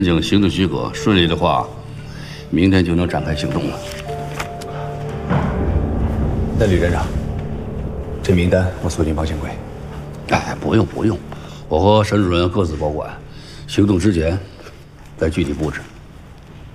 经行动许可，顺利的话，明天就能展开行动了。 那李站长，这名单我锁进保险柜。 哎，不用，我和沈主任各自保管，行动之前再具体布置。